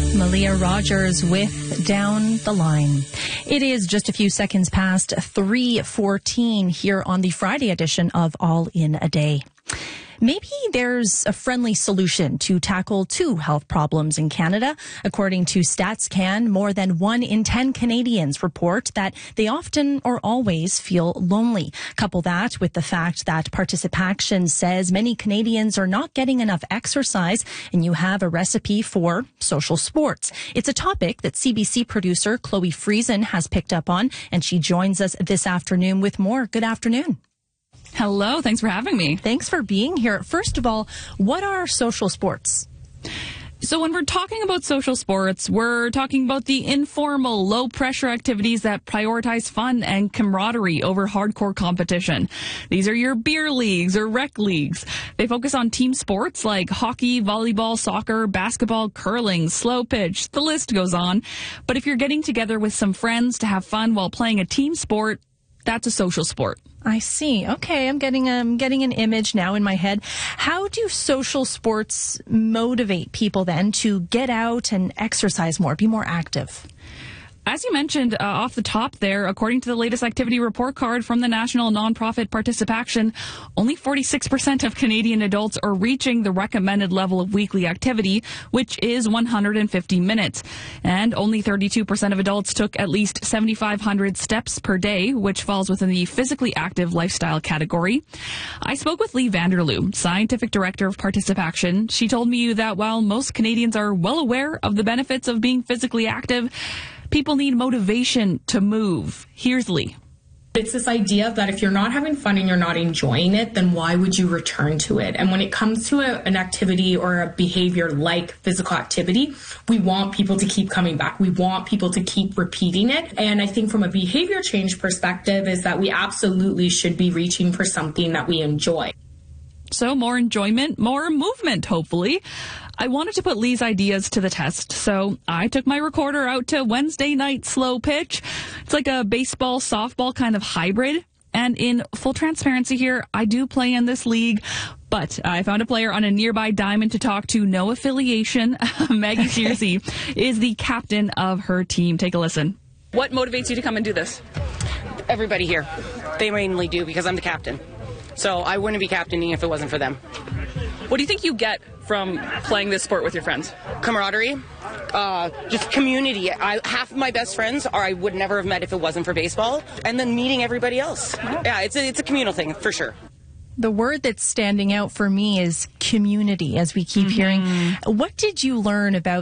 Malia Rogers with Down the Line. It is just a few seconds past 3:14 here on the Friday edition of All in a Day. Maybe there's a friendly solution to tackle two health problems in Canada. According to StatsCan, more than 1 in 10 Canadians report that they often or always feel lonely. Couple that with the fact that Participation says many Canadians are not getting enough exercise, and you have a recipe for social sports. It's a topic that CBC producer Chloe Friesen has picked up on, and she joins us this afternoon with more. Good afternoon. Hello, thanks for having me. Thanks for being here. First of all, what are social sports? So when we're talking about social sports, we're talking about the informal, low-pressure activities that prioritize fun and camaraderie over hardcore competition. These are your beer leagues or rec leagues. They focus on team sports like hockey, volleyball, soccer, basketball, curling, slow pitch. The list goes on. But if you're getting together with some friends to have fun while playing a team sport, that's a social sport. I see. Okay, I'm getting an image now in my head. How do social sports motivate people then to get out and exercise more, be more active? As you mentioned off the top there, according to the latest activity report card from the national nonprofit Participation, only 46% of Canadian adults are reaching the recommended level of weekly activity, which is 150 minutes. And only 32% of adults took at least 7,500 steps per day, which falls within the physically active lifestyle category. I spoke with Lee Vanderloo, scientific director of Participation. She told me that while most Canadians are well aware of the benefits of being physically active, people need motivation to move. Here's Lee. It's this idea that if you're not having fun and you're not enjoying it, then why would you return to it? And when it comes to an activity or a behavior like physical activity, we want people to keep coming back. We want people to keep repeating it. And I think from a behavior change perspective is that we absolutely should be reaching for something that we enjoy. So more enjoyment, more movement, hopefully. I wanted to put Lee's ideas to the test, so I took my recorder out to Wednesday night slow pitch. It's like a baseball, softball kind of hybrid. And in full transparency here, I do play in this league, but I found a player on a nearby diamond to talk to, no affiliation. Maggie Searcy is the captain of her team. Take a listen. What motivates you to come and do this? Everybody here. They mainly do because I'm the captain. So I wouldn't be captaining if it wasn't for them. What do you think you get from playing this sport with your friends? Camaraderie, just community. Half of my best friends I would never have met if it wasn't for baseball. And then meeting everybody else. Yeah, it's a communal thing for sure. The word that's standing out for me is community, as we keep hearing. What did you learn about